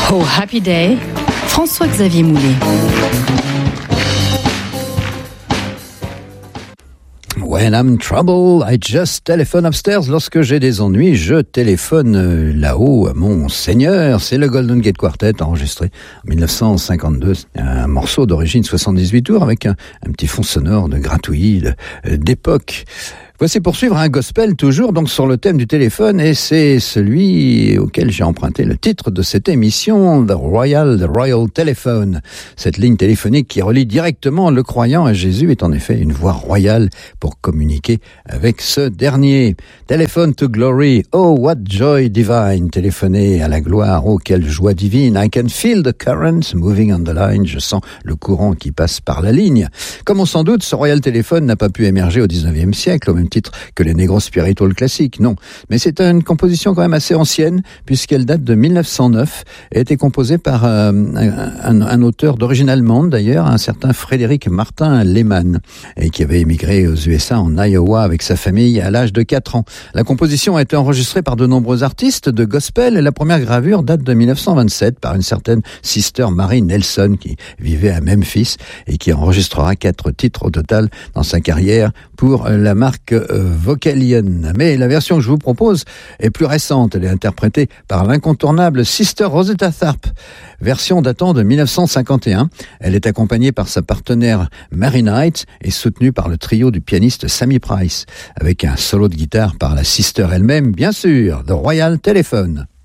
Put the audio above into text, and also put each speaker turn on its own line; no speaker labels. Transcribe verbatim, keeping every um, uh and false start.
Oh Happy Day, François-Xavier Moulet.
When I'm in trouble, I just telephone upstairs. Lorsque j'ai des ennuis, je téléphone là-haut à mon Seigneur. C'est le Golden Gate Quartet, enregistré en dix-neuf cent cinquante-deux. Un morceau d'origine soixante-dix-huit tours avec un, un petit fond sonore de gratouillis d'époque. Voici poursuivre un gospel toujours donc sur le thème du téléphone, et c'est celui auquel j'ai emprunté le titre de cette émission, The Royal, The Royal Telephone. Cette ligne téléphonique qui relie directement le croyant à Jésus est en effet une voie royale pour communiquer avec ce dernier. Telephone to glory, oh what joy divine, téléphoner à la gloire, oh quelle joie divine. I can feel the current moving on the line, je sens le courant qui passe par la ligne. Comme on s'en doute, ce Royal Telephone n'a pas pu émerger au dix-neuvième siècle, au même titre que les Negro Spiritual classiques, non. Mais c'est une composition quand même assez ancienne, puisqu'elle date de mille neuf cent neuf, et a été composée par euh, un, un auteur d'origine allemande d'ailleurs, un certain Frédéric Martin Lehmann, et qui avait émigré aux U S A en Iowa avec sa famille à l'âge de quatre ans. La composition a été enregistrée par de nombreux artistes de gospel, et la première gravure date de mille neuf cent vingt-sept par une certaine Sister Mary Nelson qui vivait à Memphis et qui enregistrera quatre titres au total dans sa carrière pour la marque euh, Vocalion. Mais la version que je vous propose est plus récente. Elle est interprétée par l'incontournable Sister Rosetta Tharpe, version datant de mille neuf cent cinquante et un. Elle est accompagnée par sa partenaire Mary Knight et soutenue par le trio du pianiste Sammy Price, avec un solo de guitare par la Sister elle-même, bien sûr, The Royal Telephone.